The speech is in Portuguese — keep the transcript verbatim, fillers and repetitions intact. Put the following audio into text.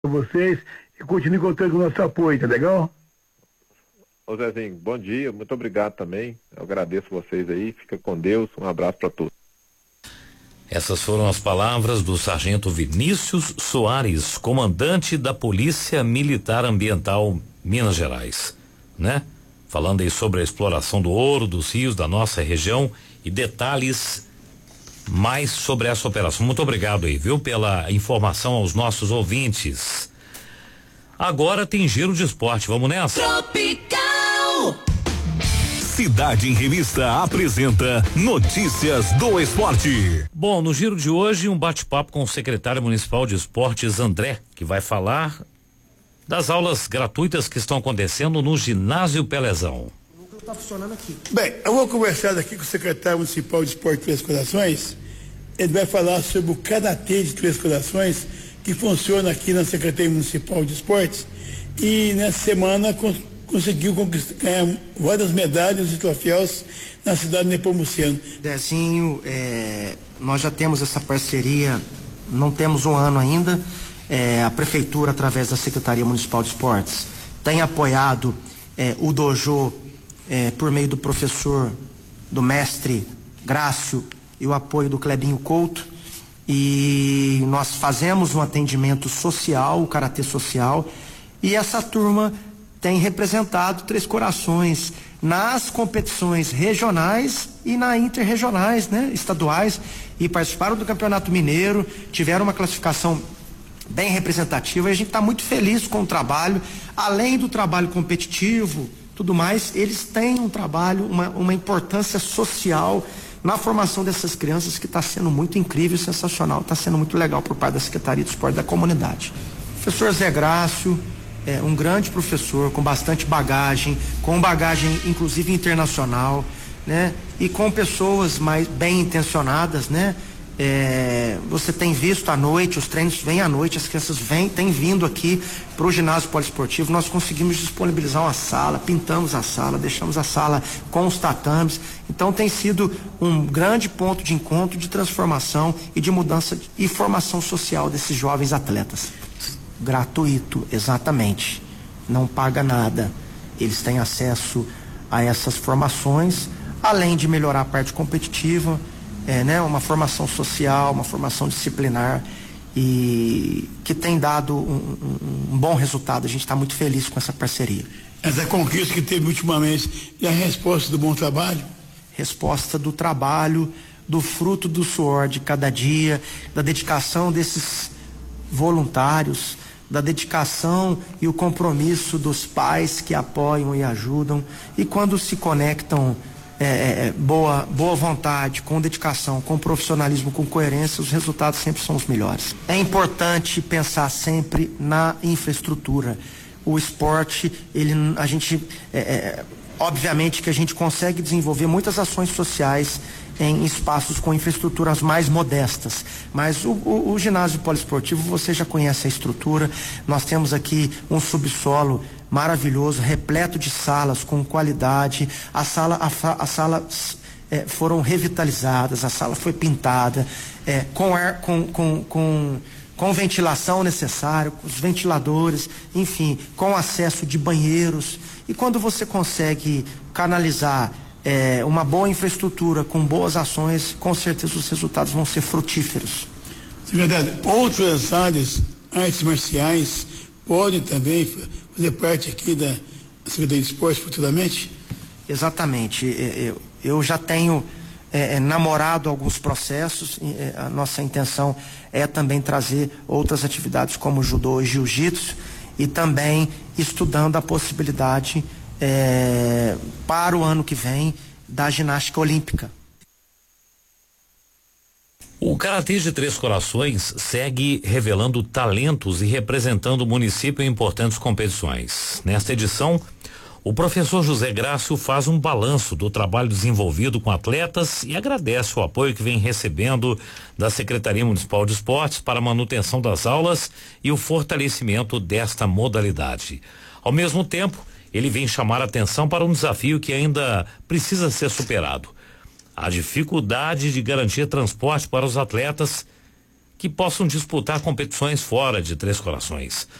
vocês e continue contando com o nosso apoio, tá legal? Ô Zezinho, bom dia, muito obrigado também, eu agradeço vocês aí, fica com Deus, um abraço para todos. Essas foram as palavras do sargento Vinícius Soares, comandante da Polícia Militar Ambiental Minas Gerais, né? Falando aí sobre a exploração do ouro, dos rios da nossa região e detalhes mais sobre essa operação. Muito obrigado aí, viu, pela informação aos nossos ouvintes. Agora tem giro de esporte, vamos nessa? Tropical. Cidade em Revista apresenta Notícias do Esporte. Bom, no giro de hoje, um bate-papo com o secretário municipal de esportes, André, que vai falar das aulas gratuitas que estão acontecendo no ginásio Pelezão. Tá funcionando aqui. Bem, eu vou conversar aqui com o secretário municipal de esporte de Três Corações. Ele vai falar sobre o Karatê de Três Corações, que funciona aqui na Secretaria Municipal de Esportes. E nessa semana cons conseguiu ganhar várias medalhas e troféus na cidade de Nepomuceno. Dezinho, é, nós já temos essa parceria, não temos um ano ainda. É, a Prefeitura, através da Secretaria Municipal de Esportes, tem apoiado é, o dojo é, por meio do professor, do mestre Grácio e o apoio do Clebinho Couto. E nós fazemos um atendimento social, o karatê social, e essa turma tem representado Três Corações nas competições regionais e na interregionais, né, estaduais, e participaram do Campeonato Mineiro, tiveram uma classificação bem representativa, e a gente está muito feliz com o trabalho, além do trabalho competitivo, tudo mais, eles têm um trabalho, uma, uma importância social na formação dessas crianças que está sendo muito incrível, sensacional, está sendo muito legal por parte da Secretaria de Esporte da comunidade. O professor Zé Grácio é um grande professor, com bastante bagagem, com bagagem inclusive internacional, né? E com pessoas mais bem intencionadas, né? É, você tem visto à noite, os treinos vêm à noite, as crianças vêm, têm vindo aqui para o ginásio poliesportivo. Nós conseguimos disponibilizar uma sala, pintamos a sala, deixamos a sala com os tatames. Então tem sido um grande ponto de encontro, de transformação e de mudança e formação social desses jovens atletas. Gratuito, exatamente. Não paga nada. Eles têm acesso a essas formações, além de melhorar a parte competitiva. É, né, uma formação social, uma formação disciplinar, e que tem dado um, um, um bom resultado. A gente está muito feliz com essa parceria. Essa conquista que teve ultimamente é a resposta do bom trabalho? Resposta do trabalho, do fruto do suor de cada dia, da dedicação desses voluntários, da dedicação e o compromisso dos pais que apoiam e ajudam, e quando se conectam É, é, boa, boa vontade, com dedicação, com profissionalismo, com coerência, os resultados sempre são os melhores. É importante pensar sempre na infraestrutura. O esporte, ele, a gente, é, é, obviamente que a gente consegue desenvolver muitas ações sociais em espaços com infraestruturas mais modestas, mas o, o, o ginásio poliesportivo, você já conhece a estrutura. Nós temos aqui um subsolo maravilhoso, repleto de salas com qualidade. A sala, a, a sala é, foram revitalizadas, a sala foi pintada, é, com ar, com, com, com, com ventilação necessária, com os ventiladores, enfim, com acesso de banheiros. E quando você consegue canalizar é, uma boa infraestrutura com boas ações, com certeza os resultados vão ser frutíferos. É verdade. Outras áreas, artes marciais, podem também fazer parte aqui da Secretaria de Esporte futuramente? Exatamente. Eu, eu já tenho é, namorado alguns processos. É, a nossa intenção é também trazer outras atividades como judô e jiu-jitsu, e também estudando a possibilidade é, para o ano que vem da ginástica olímpica. O Karatê de Três Corações segue revelando talentos e representando o município em importantes competições. Nesta edição, o professor José Grácio faz um balanço do trabalho desenvolvido com atletas e agradece o apoio que vem recebendo da Secretaria Municipal de Esportes para a manutenção das aulas e o fortalecimento desta modalidade. Ao mesmo tempo, ele vem chamar a atenção para um desafio que ainda precisa ser superado: a dificuldade de garantir transporte para os atletas que possam disputar competições fora de Três Corações.